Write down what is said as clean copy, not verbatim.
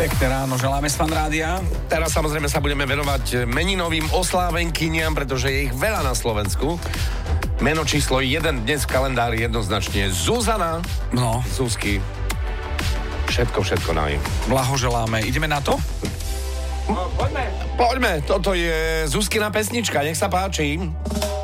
Pekné ráno, želáme z Fan Rádia. Teraz samozrejme sa budeme venovať meninovým oslávenkyniam, pretože je ich veľa na Slovensku. Meno číslo 1 dnes v kalendári jednoznačne Zuzana. No. Zuzky. Všetko naj. Blahoželáme. Ideme na to? Poďme. Toto je Zuzkina pesnička, nech sa páči.